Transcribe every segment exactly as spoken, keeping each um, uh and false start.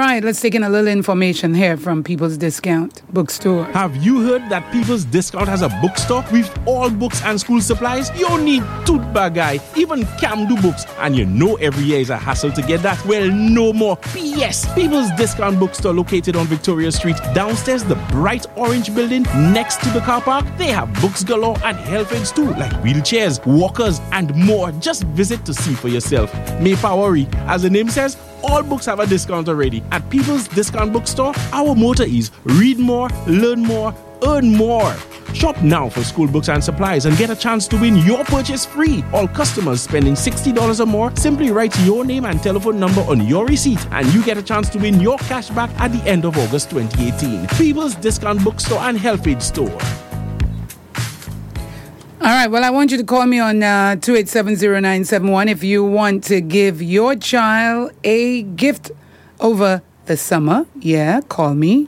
right, let's take in a little information here from People's Discount Bookstore. Have you heard that People's Discount has a bookstore with all books and school supplies? You don't need tote bag guy, even Camdo books. And you know every year is a hassle to get that. Well, no more. P S. People's Discount Bookstore located on Victoria Street, downstairs the bright orange building next to the car park. They have books galore and health aids too, like wheelchairs, walkers, and more. Just visit to see for yourself. May worry, as the name says, all books have a discount already. At People's Discount Bookstore, our motto is read more, learn more, earn more. Shop now for school books and supplies and get a chance to win your purchase free. All customers spending sixty dollars or more simply write your name and telephone number on your receipt and you get a chance to win your cash back at the end of August twenty eighteen. People's Discount Bookstore and Health Aid Store. All right, well, I want you to call me on uh, two eight seven zero nine seven one if you want to give your child a gift over the summer. Yeah, call me.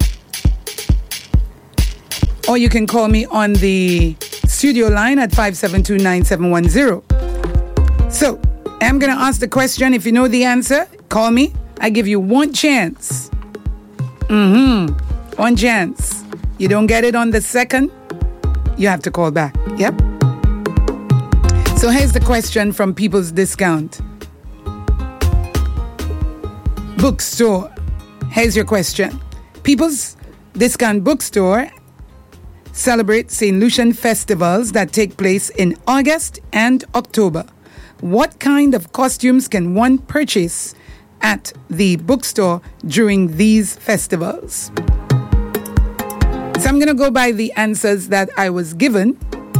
Or you can call me on the studio line at five seven two nine seven one zero. So, I'm going to ask the question. If you know the answer, call me. I give you one chance. Mm-hmm. One chance. You don't get it on the second, you have to call back. Yep. So here's the question from People's Discount Bookstore. Here's your question. People's Discount Bookstore celebrate Saint Lucian festivals that take place in August and October. What kind of costumes can one purchase at the bookstore during these festivals? So I'm going to go by the answers that I was given.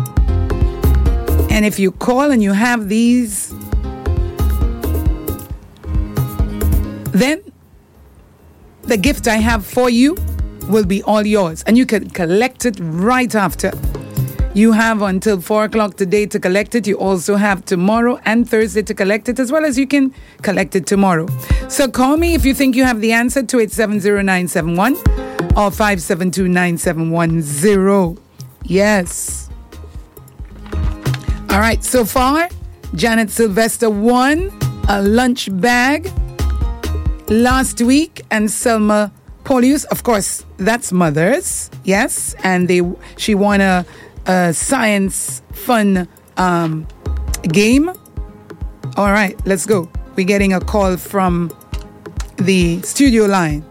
And if you call and you have these, then the gift I have for you will be all yours. And you can collect it right after. You have until four o'clock today to collect it. You also have tomorrow and Thursday to collect it, as well as you can collect it tomorrow. So call me if you think you have the answer, two eight seven zero nine seven one or five seven two nine seven one zero. Yes. All right, so far, Janet Sylvester won a lunch bag last week, and Selma Polius, of course, that's Mother's, yes, and they she won a, a science fun um, game. All right, let's go. We're getting a call from the studio line.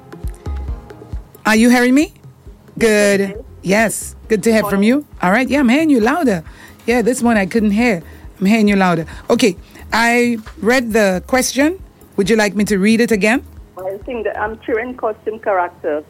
Are you hearing me? Good. Yes, good to hear from you. All right, yeah, I'm hearing you louder. Yeah, this one I couldn't hear. I'm hearing you louder. Okay, I read the question. Would you like me to read it again? I think that I'm cheering costume characters.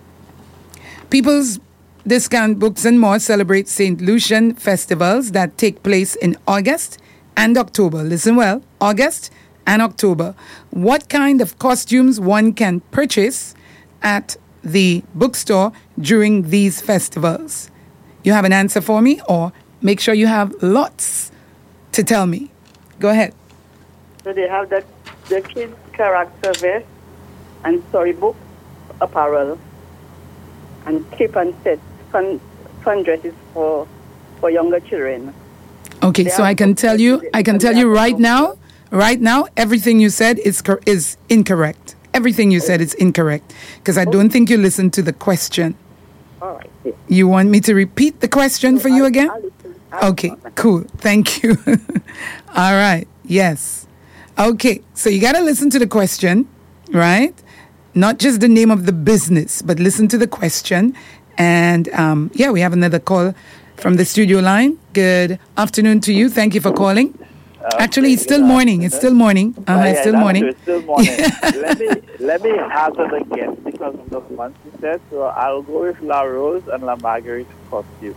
People's Discount Books and More celebrate Saint Lucian festivals that take place in August and October. Listen well, August and October. What kind of costumes one can purchase at the bookstore during these festivals? You have an answer for me, or make sure you have lots to tell me. Go ahead. So they have the, the kids' character vest and storybook apparel and cape and set fun, fun dresses for for younger children. Okay, They so have I can tell you, I can tell you right now, right now, everything you said is cor- is incorrect. Everything you said is incorrect because I don't think you listened to the question. All right. You want me to repeat the question for you again? I'll listen. I'll Okay, listen. cool. Thank you. All right. Yes. Okay. So you got to listen to the question, right? Not just the name of the business, but listen to the question. And um, yeah, we have another call from the studio line. Good afternoon to you. Thank you for calling. Actually, it's still morning. It's still morning. Uh, Oh, yeah, it's still that's morning. true. It's still morning. let me let me answer the guess because of the month you said. So I'll go with La Rose and La Marguerite costume.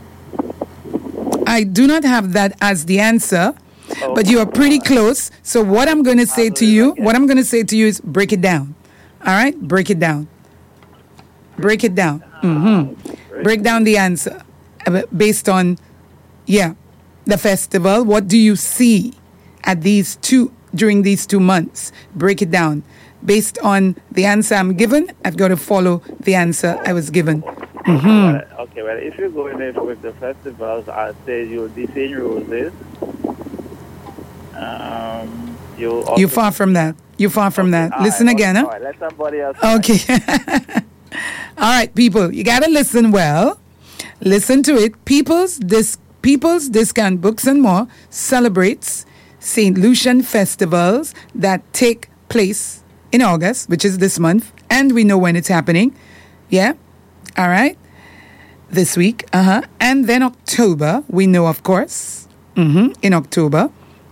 I do not have that as the answer, Oh, but you are pretty close. So what I'm going to say to you, what I'm going to say to you is break it down. All right? Break it down. Break it down. Mm-hmm. Break down the answer uh, based on, yeah, the festival. What do you see at these two, during these two months? Break it down. Based on the answer I'm given, I've got to follow the answer I was given. Mm-hmm. Uh, okay, well, if you're going in with the festivals, I'd say you'll be seeing roses. Um, you also You're far from that. You're far from that. All Listen right, again, all huh? right, let somebody else. Okay. All right, people, you got to listen well. Listen to it. People's Dis- People's Discount Books and More celebrates Saint Lucian festivals that take place in August, which is this month, and we know when it's happening. Yeah? All right? This week, uh-huh. And then October, we know, of course, mm-hmm, in October.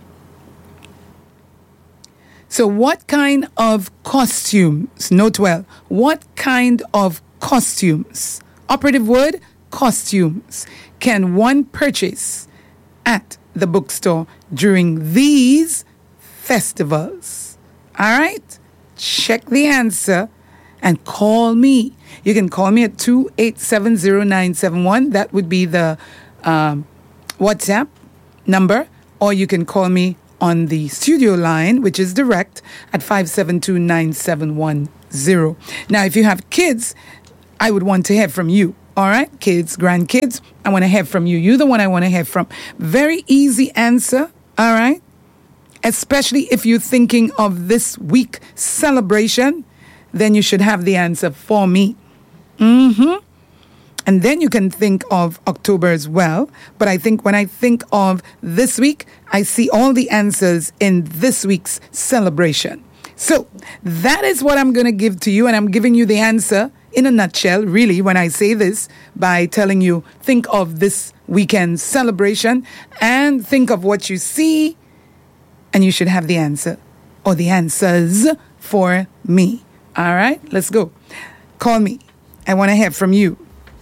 So what kind of costumes, note well, what kind of costumes, operative word, costumes, can one purchase at the bookstore during these festivals? All right? Check the answer and call me. You can call me at two eight seven zero nine seven one. That would be the um, WhatsApp number. Or you can call me on the studio line, which is direct, at five seven two nine seven one zero. Now, if you have kids, I would want to hear from you. All right? Kids, grandkids, I want to hear from you. You're the one I want to hear from. Very easy answer. All right? Especially if you're thinking of this week celebration, then you should have the answer for me. Mm-hmm. And then you can think of October as well. But I think when I think of this week, I see all the answers in this week's celebration. So that is what I'm going to give to you. And I'm giving you the answer in a nutshell, really, when I say this, by telling you, think of this weekend's celebration and think of what you see. And you should have the answer or the answers for me. All right, let's go. Call me. I want to hear from you.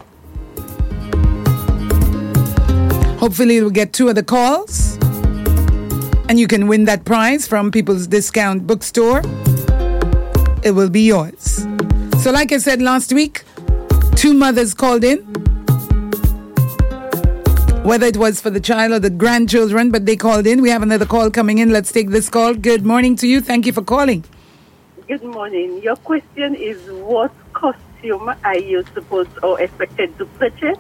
Hopefully we'll get two of the calls and you can win that prize from People's Discount Bookstore. It will be yours. So like I said last week, two mothers called in. Whether it was for the child or the grandchildren, but they called in. We have another call coming in. Let's take this call. Good morning to you. Thank you for calling. Good morning. Your question is, what costume are you supposed or expected to purchase?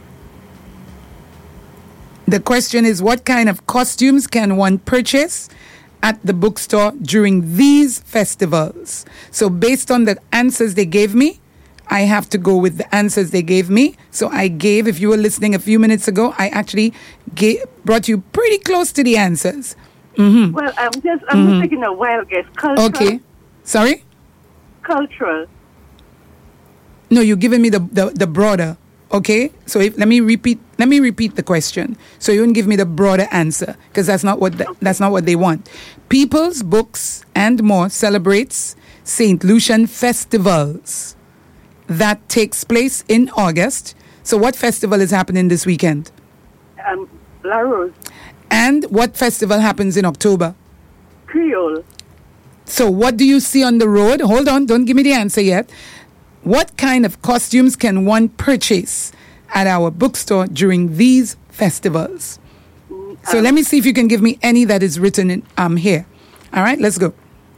The question is, what kind of costumes can one purchase at the bookstore during these festivals? So based on the answers they gave me, I have to go with the answers they gave me. So I gave, if you were listening a few minutes ago, I actually gave, brought you pretty close to the answers. Mm-hmm. Well, I'm just, I'm Mm-hmm. just taking a wild guess. Cultural. Okay. Sorry? Cultural. No, you're giving me the, the, the broader. Okay? So if, let me repeat let me repeat the question. So you won't give me the broader answer, because that's not what the, that's not what they want. People's Books and More celebrates Saint Lucian festivals that takes place in August. So what festival is happening this weekend? Um, La Rose. And what festival happens in October? Creole. So what do you see on the road? Hold on, don't give me the answer yet. What kind of costumes can one purchase at our bookstore during these festivals? So let me see if you can give me any that is written in um here. All right, let's go.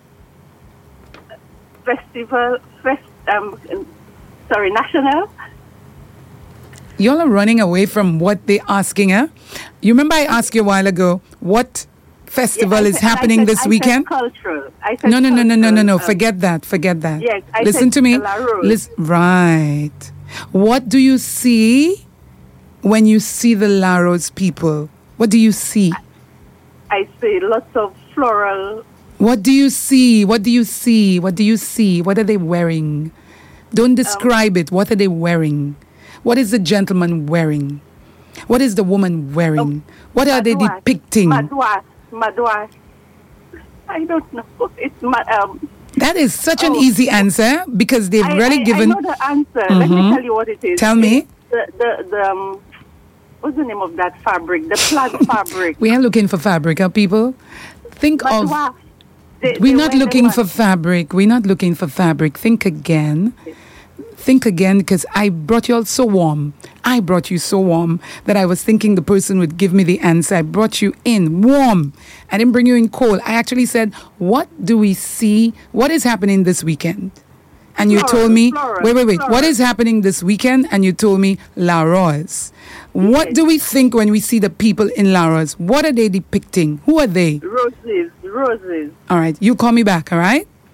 Festival, fest, um, sorry, national. Y'all are running away from what they're asking, huh? You remember I asked you a while ago what festival Yeah, I is said- happening I said, this I said weekend? cultural. I said No, no, no, no, no, no, no. cultural, um, Forget that. Forget that. Yes, I Listen said to me. La Rose. Listen, right. What do you see when you see the La Rose people? What do you see? I see lots of floral. What do you see? What do you see? What do you see? What are they wearing? Don't describe it. What are they wearing? What is the gentleman wearing? What is the woman wearing? What are they Madouas. depicting? Madouas. Madouas. I don't know. It's ma- um. That is such an Oh. easy answer because they've I, really I, given. I know the answer. Let me Mhm. tell you what it is. Tell me. It's The the the um. What's the name of that fabric? The plaid fabric. We are looking for fabric, huh, people? Think of. Madouas. They- We're they not wear looking them for on- fabric. We're not looking for fabric. Think again. Think again, because I brought you all so warm. I brought you so warm that I was thinking the person would give me the answer. I brought you in warm. I didn't bring you in cold. I actually said, what do we see? What is happening this weekend? And you Floral, told me, floral, wait, wait, wait. floral. What is happening this weekend? And you told me La Rose. What do we think when we see the people in La Rose? What are they depicting? Who are they? Roses. Roses. All right. You call me back, all right?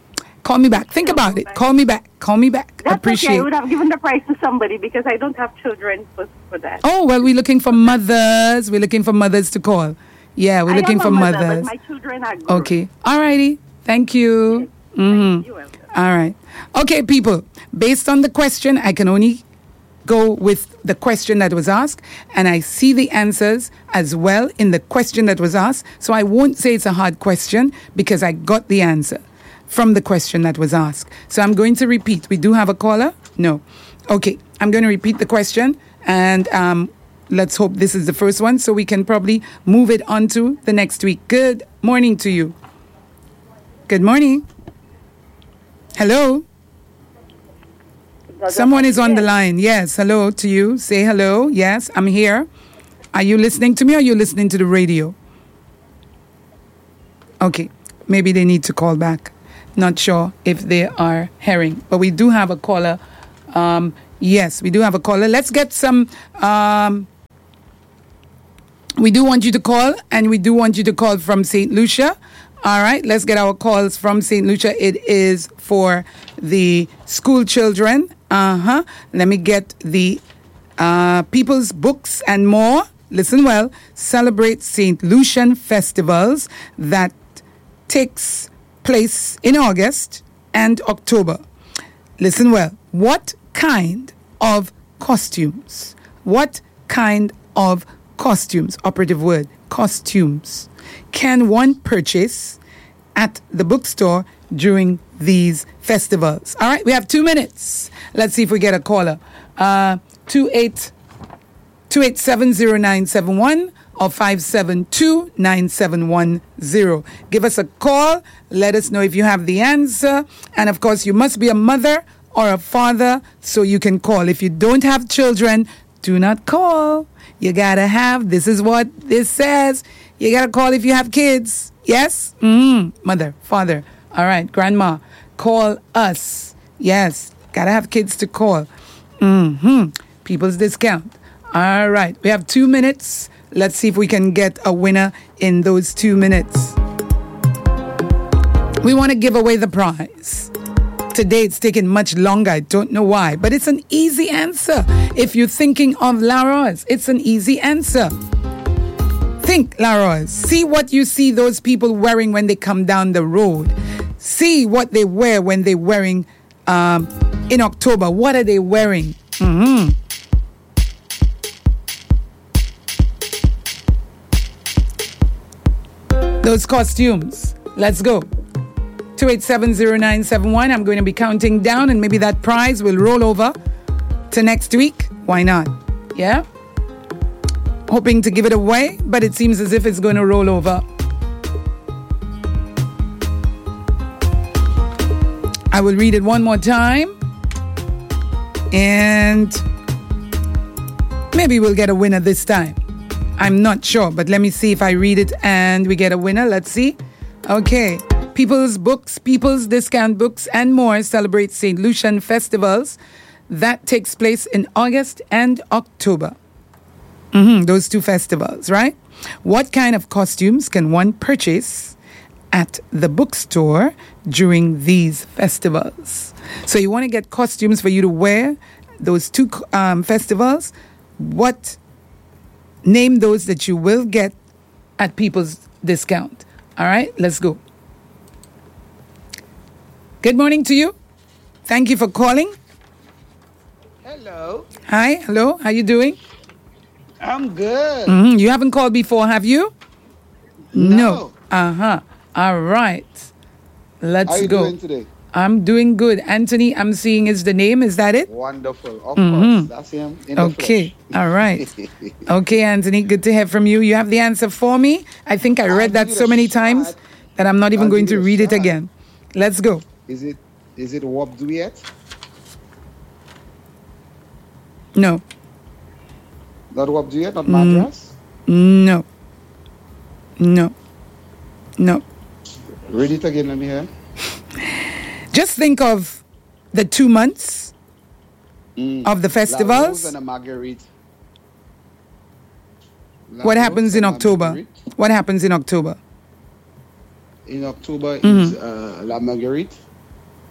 Call me back. Think about it. Call me back. Call me back. That's Appreciate. okay. I would have given the prize to somebody because I don't have children for, for that. Oh, well, we're looking for mothers. We're looking for mothers to call. Yeah, we're I looking am a for mother, mothers. But my children are grown. Okay. All righty. Thank you. Mm-hmm. You're welcome. All right. Okay, people. Based on the question, I can only go with the question that was asked, and I see the answers as well in the question that was asked. So I won't say it's a hard question because I got the answer from the question that was asked. So I'm going to repeat. We do have a caller? No. Okay. I'm going to repeat the question, and um, let's hope this is the first one so we can probably move it on to the next week. Good morning to you. Good morning. Hello. Someone is on the line. Yes. Hello to you. Say hello. Yes, I'm here. Are you listening to me or are you listening to the radio? Okay. Maybe they need to call back. Not sure if they are hearing. But we do have a caller. Um, yes, we do have a caller. Let's get some... Um, we do want you to call, and we do want you to call from Saint Lucia. All right, let's get our calls from Saint Lucia. It is for the school children. Uh-huh. Let me get the uh, People's Books and More. Listen well. Celebrate Saint Lucian festivals that takes place in August and October. Listen well. What kind of costumes? What kind of costumes? Operative word. Costumes. Can one purchase at the bookstore during these festivals? All right, we have two minutes. Let's see if we get a caller. Uh, two eight seven zero nine seven one or five seven two nine seven one zero. Give us a call. Let us know if you have the answer. And of course, you must be a mother or a father so you can call. If you don't have children, do not call. You gotta have, this is what this says. You gotta call if you have kids. Yes? Mm, mother, father. All right, grandma, call us. Yes, gotta have kids to call. Mm-hmm. People's Discount. All right, we have two minutes. Let's see if we can get a winner in those two minutes. We want to give away the prize. Today it's taken much longer. I don't know why, but it's an easy answer. If you're thinking of La Rose, it's an easy answer. Think, La Rose. See what you see those people wearing when they come down the road. See what they wear when they're wearing um, in October. What are they wearing? Mm-hmm. Those costumes. Let's go. two eight seven zero nine seven one. I'm going to be counting down, and maybe that prize will roll over to next week. Why not? Yeah? Hoping to give it away, but it seems as if it's going to roll over. I will read it one more time. And maybe we'll get a winner this time. I'm not sure, but let me see if I read it and we get a winner. Let's see. Okay. People's Books, People's Discount Books and More celebrate Saint Lucian festivals that takes place in August and October. Mm-hmm, those two festivals, right? What kind of costumes can one purchase at the bookstore during these festivals? So you want to get costumes for you to wear those two um, festivals. What? Name those that you will get at People's Discount. All right, let's go. Good morning to you. Thank you for calling. Hello. Hi, hello. How you doing? I'm good. Mm-hmm. You haven't called before, have you? No. No. Uh-huh. All right. Let's How you go. doing today? I'm doing good. Anthony, I'm seeing is the name. Is that it? Wonderful. Of Mm-hmm. course. That's him. In the Okay. flesh. All right. Okay, Anthony, good to hear from you. You have the answer for me. I think I read I'll that give it so a many shot. times that I'm not even I'll going give to it a read it shot. again. Let's go. Is it is it Wop Duet? No. Not Wop Duet, not Mm. Madras? No. No. No. Read it again, let me hear. Just think of the two months Mm. of the La festivals. Rose and a Marguerite. La What Rose happens in and a October? Marguerite. What happens in October? In October Mhm. is uh, La Marguerite.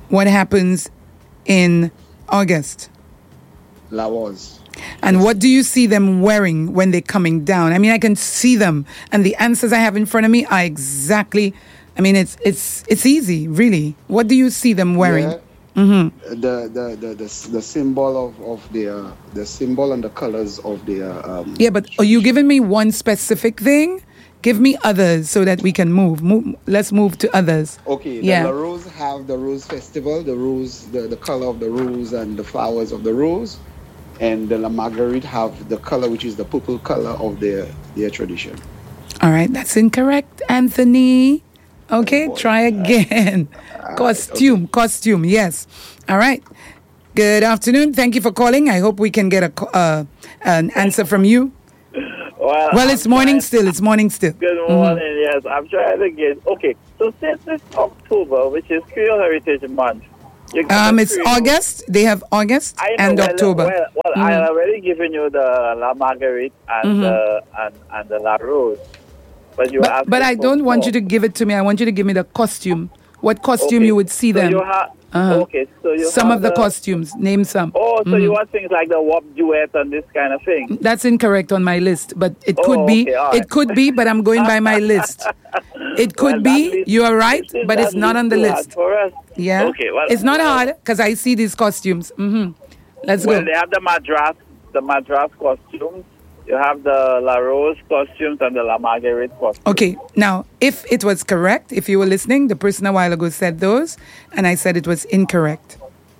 What happens in August? La Rose. And what do you see them wearing when they're coming down? I mean, I can see them, and the answers I have in front of me are exactly. I mean, it's it's it's easy, really. What do you see them wearing? Yeah. Mm-hmm. The, the, the, the, the symbol of, of their, the symbol and the colors of their... Um, Yeah, but are you giving me one specific thing? Give me others so that we can move. move let's move to others. Okay, the Yeah. La Rose have the Rose Festival, the rose, the, the color of the rose and the flowers of the rose. And the La Marguerite have the color, which is the purple color of their, their tradition. All right, that's incorrect, Anthony. Okay, Oh, boy. try again. Costume, costume, yes. All right. Good afternoon. Thank you for calling. I hope we can get a co- uh, an answer from you. Well, Well, I'm it's morning trying- still. It's morning still. Good morning, yes. I'm trying again. Okay, so since it's October, which is Creole Heritage Month, you got Um, the it's Creole- August. They have August I know, and well, October. Well, well I have already given you the La Marguerite and, uh, and, and the La Rose. But, you But, asked but me I for don't want you four. to give it to me. I want you to give me the costume. What costume Okay, you would see so them? You ha- Uh-huh. Okay, so you Some have of the costumes. Name some. Oh, so you want things like the W A P duet and this kind of thing? That's incorrect on my list, but it Oh, could be. okay, all right. It could be, but I'm going by my list. It could Well, that be. list- You are right, this is- but that it's not list on the too hard list. For us. Yeah. Okay, well, it's not well, hard because I see these costumes. Mm-hmm. Let's Well, go. they have the Madras, the Madras costumes. You have the La Rose costumes and the La Marguerite costumes. Okay, now, if it was correct, if you were listening, the person a while ago said those, and I said it was incorrect.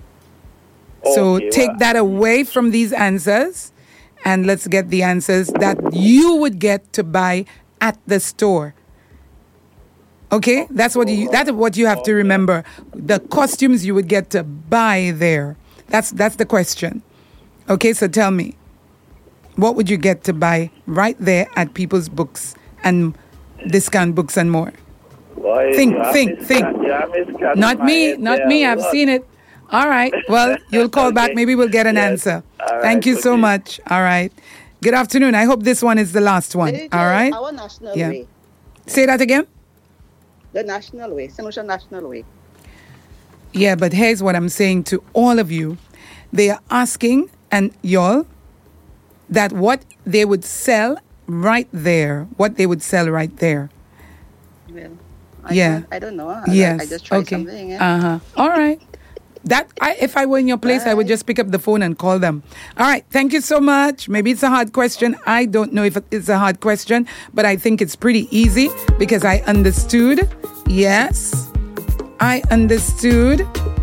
So Okay, take well- that away from these answers, and let's get the answers that you would get to buy at the store. Okay, that's what you that's what you have to remember. The costumes you would get to buy there. That's that's the question. Okay, so tell me, what would you get to buy right there at People's Books and Discount Books and More? Boy, Think, you have think, me think. scratch- you have me scratching Not my me, head not there me. a I've lot. seen it. All right. Well, you'll call back. Okay. Maybe we'll get an Yes. answer. All Thank right, you so okay. much. All right. Good afternoon. I hope this one is the last one. It is All right. Our national Yeah. way. Say that again. The national way. Saint Lucia National Way. Yeah, but here's what I'm saying to all of you. They are asking, and y'all, that what they would sell right there, what they would sell right there. Well, I Yeah. don't- I don't know. I, Yes. I just tried okay. something. Yeah. Uh huh. All right. That I, if I were in your place, I would Bye. just pick up the phone and call them. All right. Thank you so much. Maybe it's a hard question. I don't know if it's a hard question, but I think it's pretty easy because I understood. Yes, I understood.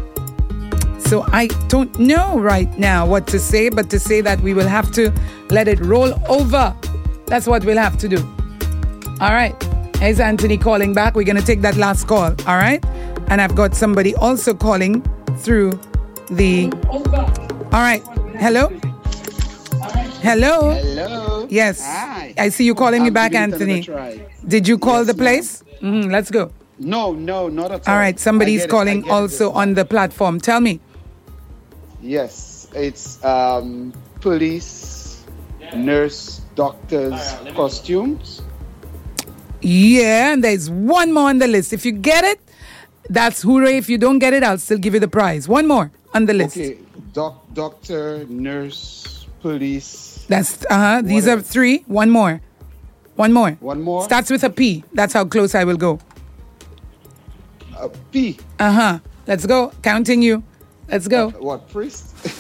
So I don't know right now what to say, but to say that we will have to let it roll over. That's what we'll have to do. All right. Here's Anthony calling back. We're going to take that last call. All right. And I've got somebody also calling through the. All right. Hello? Hello? Hello. Yes. Hi. I see you calling me I'm back, giving it another Anthony. try. Did you call Yes, the ma'am. place? Mm, let's go. No, no, not at all. All right. I Somebody's get it, I calling get it. also on the platform. Tell me. Yes, it's um, police, nurse, doctors, costumes. Yeah, and there's one more on the list. If you get it, that's hooray. If you don't get it, I'll still give you the prize. One more on the list. Okay, doc, doctor, nurse, police. That's uh-huh. These What are else? three. One more. One more. One more. Starts with a P. That's how close I will go. Uh, P. Uh-huh. Let's go. Counting you. Let's go. What, priest?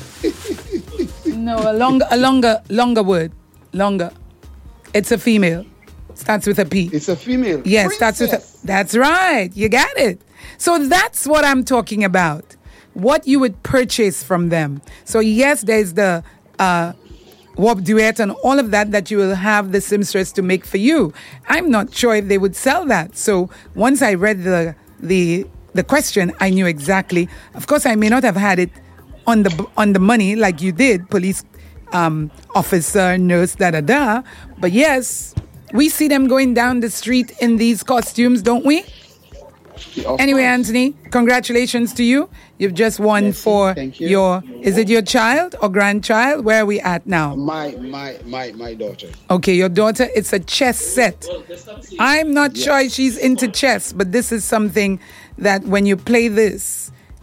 No, a longer a longer longer word. Longer. It's a female. Starts with a P. It's a female. Yes, starts with a, Princess. that's right. You got it. So that's what I'm talking about. What you would purchase from them. So yes, there's the uh, W A P duet and all of that that you will have the seamstress to make for you. I'm not sure if they would sell that. So once I read the the the question, I knew exactly. Of course, I may not have had it on the on the money like you did, police um, officer, nurse, da da da. But yes, we see them going down the street in these costumes, don't we? Of Anyway, course. Anthony, congratulations to you. You've just won Yes, for thank you. your, is it your child or grandchild? Where are we at now? My, my, my, my daughter. Okay, your daughter, it's a chess set. I'm not sure she's into chess, but this is something that when you play this,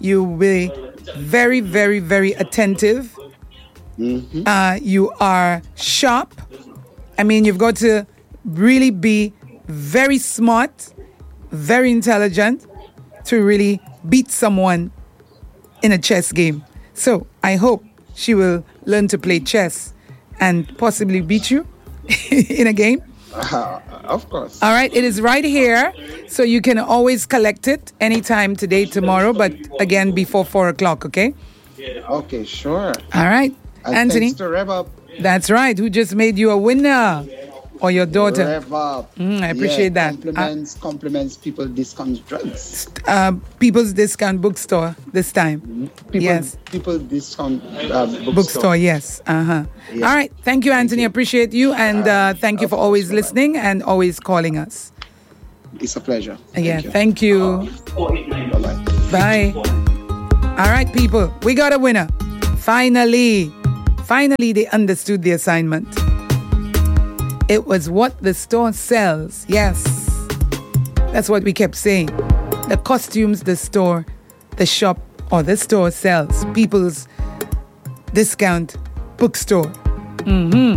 You will be very, very, very attentive. Mm-hmm. Uh, you are sharp. I mean, you've got to really be very smart, very intelligent to really beat someone in a chess game. So I hope she will learn to play chess and possibly beat you in a game. Uh, of course. All right, it is right here, so you can always collect it anytime today, tomorrow, but again before four o'clock, okay? Okay, sure. All right, And Anthony. thanks to Rev Up. That's right, who just made you a winner, or your daughter. Rev Up. Mm, I appreciate yeah, that. Compliments, compliments, people discount drugs. Uh, People's Discount Bookstore this time. People, Yes. People discount uh, bookstore. Bookstore, yes. Uh-huh. Yeah. All right, thank you, Anthony. you. Appreciate you, and uh, thank you of for course, always bye-bye. listening and always calling us. It's a pleasure. Yeah, Thank you. thank you. Bye-bye. Bye. All right, people, we got a winner. Finally, finally, they understood the assignment. It was what the store sells. Yes, that's what we kept saying. The costumes the store, the shop, or the store sells. People's Discount Bookstore. Mm-hmm.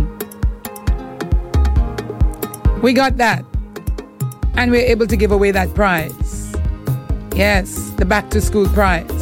We got that. And we're able to give away that prize. Yes, the back to school prize.